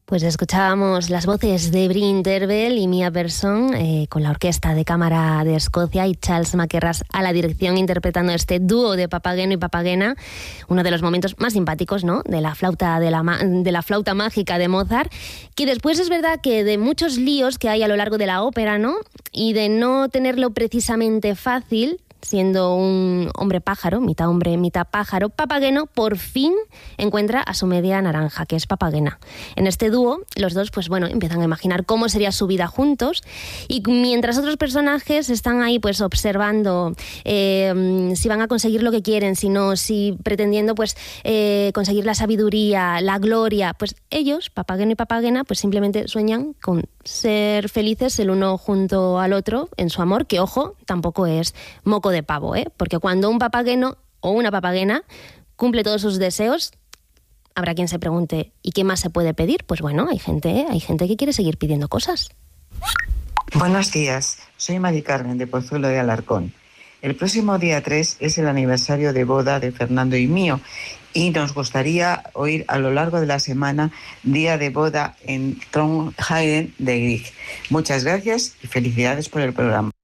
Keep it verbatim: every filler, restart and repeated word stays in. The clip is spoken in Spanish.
Pues escuchábamos las voces de Bryn Tervel y Mia Persson eh, con la Orquesta de Cámara de Escocia y Charles Mackerras a la dirección, interpretando este dúo de Papageno y Papagena, uno de los momentos más simpáticos, ¿no?, de la flauta de la, ma- de la flauta mágica de Mozart, que después es verdad que de muchos líos que hay a lo largo de la ópera, ¿no?, y de no tenerlo precisamente fácil, siendo un hombre pájaro, mitad hombre, mitad pájaro, Papageno por fin encuentra a su media naranja, que es Papagena. En este dúo, los dos, pues bueno, empiezan a imaginar cómo sería su vida juntos, y mientras otros personajes están ahí, pues observando eh, si van a conseguir lo que quieren, si no, si pretendiendo, pues eh, conseguir la sabiduría, la gloria, pues ellos, Papageno y Papagena, pues simplemente sueñan con ser felices el uno junto al otro en su amor, que, ojo, tampoco es moco de pavo, ¿eh? Porque cuando un papageno o una papagena cumple todos sus deseos, habrá quien se pregunte, ¿y qué más se puede pedir? Pues bueno, hay gente, ¿eh? hay gente que quiere seguir pidiendo cosas. Buenos días, soy Mari Carmen de Pozuelo de Alarcón. El próximo día tres es el aniversario de boda de Fernando y mío, y nos gustaría oír a lo largo de la semana día de boda en Trondheim de Grieg. Muchas gracias y felicidades por el programa.